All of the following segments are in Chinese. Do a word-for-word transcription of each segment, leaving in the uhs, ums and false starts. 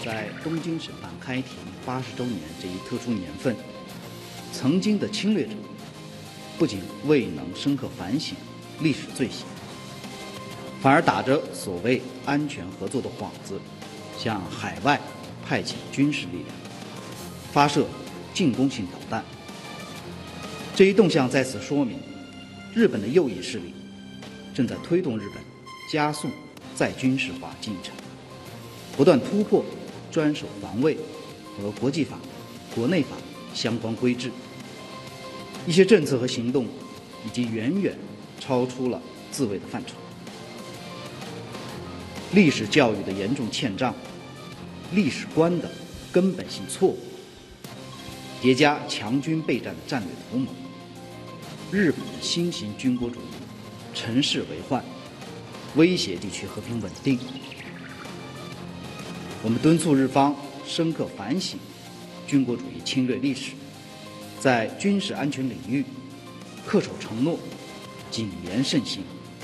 在东京审判开庭八十周年这一特殊年份，曾经的侵略者不仅未能深刻反省历史罪行，反而打着所谓安全合作的幌子，向海外派遣军事力量，发射进攻性导弹。这一动向再次说明，日本的右翼势力正在推动日本加速再军事化进程，不断突破专守防卫和国际法、国内法相关规制。一些政策和行动已经远远超出了自卫的范畴。历史教育的严重欠账，历史观的根本性错误，叠加强军备战的战略图谋，日本的新型军国主义乘势为患，威胁地区和平稳定。我们敦促日方深刻反省军国主义侵略历史，在军事安全领域恪守承诺，谨言慎行。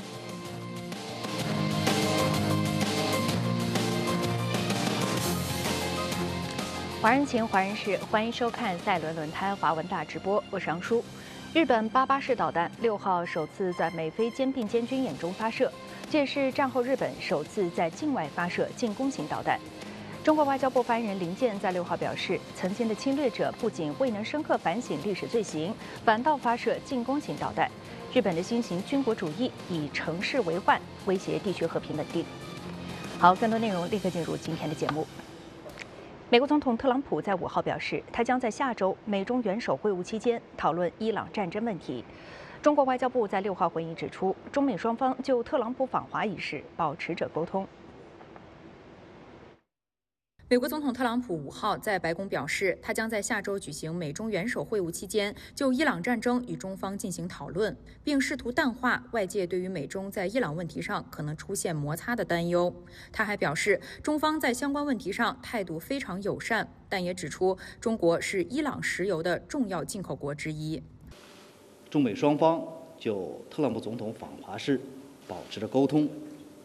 华人情，华人事，欢迎收看赛伦论坛华文大直播，我是杨舒。日本八八式导弹六号首次在美菲肩并肩军演中发射，这也是战后日本首次在境外发射进攻型导弹。中国外交部发言人林健在六号表示，曾经的侵略者不仅未能深刻反省历史罪行，反倒发射进攻型导弹。日本的新型军国主义以乘势为患，威胁地区和平稳定。好，更多内容立刻进入今天的节目。美国总统特朗普在五号表示，他将在下周美中元首会晤期间讨论伊朗战争问题。中国外交部在六号回应指出，中美双方就特朗普访华一事保持着沟通。 美国总统特朗普五号在白宫表示，他将在下周举行美中元首会晤期间就伊朗战争与中方进行讨论，并试图淡化外界对于美中在伊朗问题上可能出现摩擦的担忧。他还表示，中方在相关问题上态度非常友善，但也指出中国是伊朗石油的重要进口国之一。 中美双方就特朗普总统访华事保持着沟通。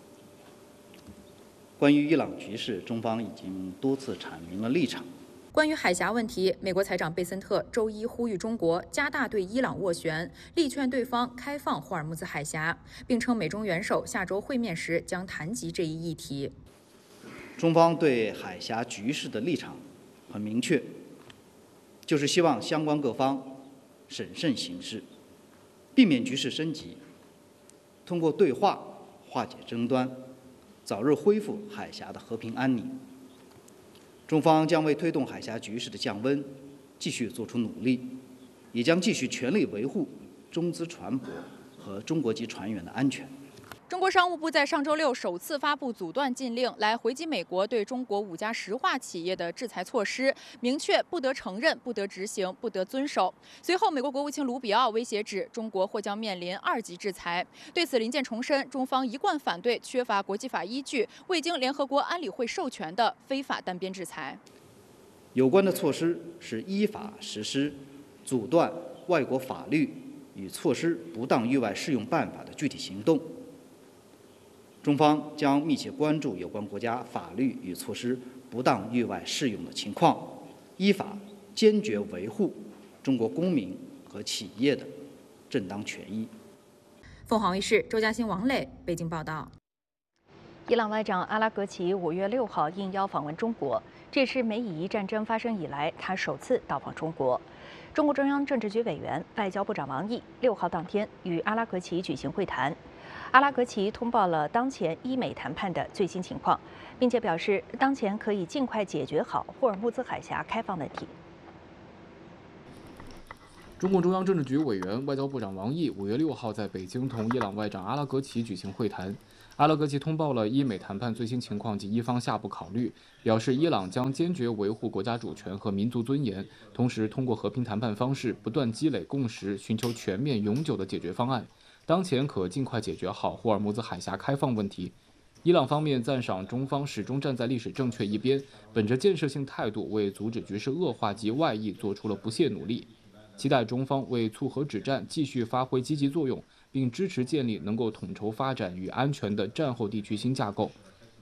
关于伊朗局势，中方已经多次阐明了立场。 关于海峡问题，美国财长贝森特周一呼吁中国加大对伊朗斡旋，力劝对方开放霍尔木兹海峡，并称美中元首下周会面时将谈及这一议题。 中方对海峡局势的立场很明确，就是希望相关各方审慎行事，避免局势升级，通过对话化解争端，早日恢复海峡的和平安宁。中方将为推动海峡局势的降温继续做出努力，也将继续全力维护中资船舶和中国籍船员的安全。 中国商务部在上周六首次发布阻断禁令，来回击美国对中国五家石化企业的制裁措施，明确不得承认、不得执行、不得遵守。随后，美国国务卿卢比奥威胁指，中国或将面临二级制裁。对此，林健重申，中方一贯反对缺乏国际法依据、未经联合国安理会授权的非法单边制裁。 有关的措施是依法实施阻断外国法律与措施不当域外适用办法的具体行动。中方将密切关注有关国家法律与措施不当域外适用的情况，依法坚决维护中国公民和企业的正当权益。 凤凰卫视周嘉欣、王磊北京报道。 伊朗外长阿拉格齐五月六号应邀访问中国，这是美以伊战争发生以来他首次到访中国。中国中央政治局委员、外交部长王毅六号当天与阿拉格齐举行会谈。阿拉格齐通报了当前伊美谈判的最新情况，并且表示当前可以尽快解决好霍尔木兹海峡开放问题。 中共中央政治局委员、外交部长王毅五月六号在北京同伊朗外长阿拉格齐举行会谈。阿拉格齐通报了伊美谈判最新情况及伊方下步考虑，表示伊朗将坚决维护国家主权和民族尊严，同时通过和平谈判方式不断积累共识，寻求全面永久的解决方案。当前可尽快解决好霍尔木兹海峡开放问题。伊朗方面赞赏中方始终站在历史正确一边，本着建设性态度为阻止局势恶化及外溢做出了不懈努力，期待中方为促和止战继续发挥积极作用，并支持建立能够统筹发展与安全的战后地区新架构。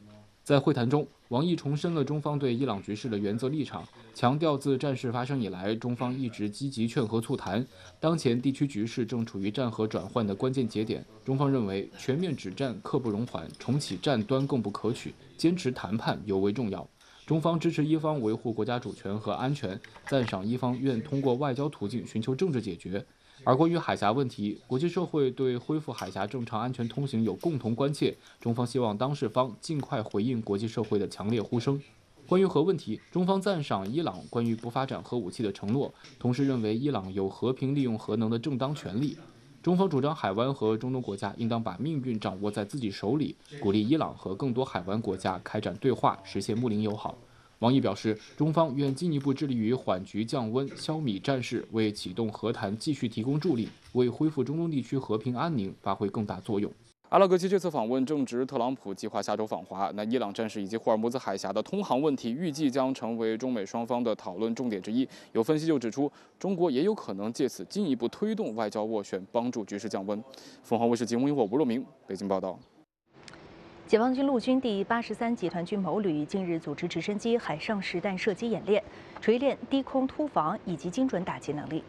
在会谈中，王毅重申了中方对伊朗局势的原则立场，强调自战事发生以来，中方一直积极劝和促谈。当前地区局势正处于战和转换的关键节点，中方认为全面止战刻不容缓，重启战端更不可取，坚持谈判尤为重要。中方支持伊方维护国家主权和安全，赞赏伊方愿通过外交途径寻求政治解决。而关于海峡问题，国际社会对恢复海峡正常安全通行有共同关切，中方希望当事方尽快回应国际社会的强烈呼声。关于核问题，中方赞赏伊朗关于不发展核武器的承诺，同时认为伊朗有和平利用核能的正当权利。中方主张海湾和中东国家应当把命运掌握在自己手里，鼓励伊朗和更多海湾国家开展对话，实现睦邻友好。王毅表示，中方愿进一步致力于缓局降温、消弭战事，为启动和谈继续提供助力，为恢复中东地区和平安宁发挥更大作用。阿拉格齐这次访问正值特朗普计划下周访华，那伊朗战事以及霍尔木兹海峡的通航问题，预计将成为中美双方的讨论重点之一。有分析就指出，中国也有可能借此进一步推动外交斡旋，帮助局势降温。凤凰卫视节目因我吴若明北京报道。 解放军陆军第八十三集团军某旅近日组织直升机海上实弹射击演练，锤炼低空突防以及精准打击能力。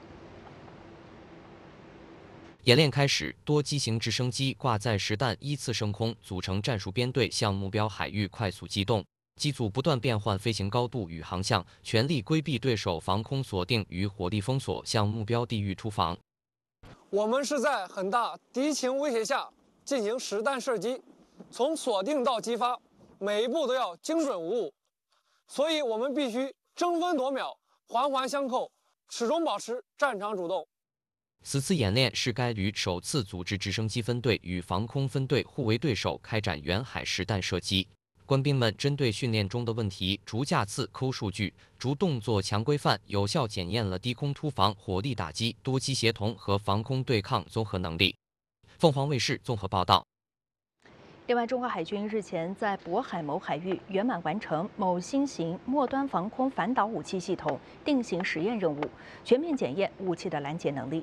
演练开始，多机型直升机挂载实弹依次升空，组成战术编队向目标海域快速机动。机组不断变换飞行高度与航向，全力规避对手防空锁定与火力封锁，向目标地域突防。 我们是在很大敌情威胁下进行实弹射击。从锁定到击发，每一步都要精准无误，所以我们必须争分夺秒，环环相扣，始终保持战场主动。 此次演练是该旅首次组织直升机分队与防空分队互为对手，开展远海实弹射击。官兵们针对训练中的问题，逐架次抠数据，逐动作强规范，有效检验了低空突防、火力打击、多机协同和防空对抗综合能力。凤凰卫视综合报道。 另外，中国海军日前在渤海某海域圆满完成某新型末端防空反导武器系统定型实验任务，全面检验武器的拦截能力。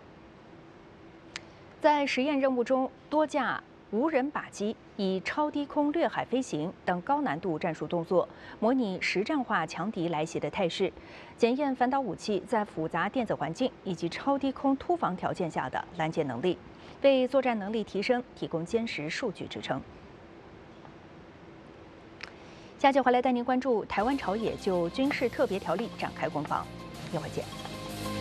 在实验任务中，多架无人靶机以超低空掠海飞行等高难度战术动作，模拟实战化强敌来袭的态势，检验反导武器在复杂电子环境以及超低空突防条件下的拦截能力，为作战能力提升提供坚实数据支撑。下节回来带您关注台湾朝野就军事特别条例展开攻防，一会儿见。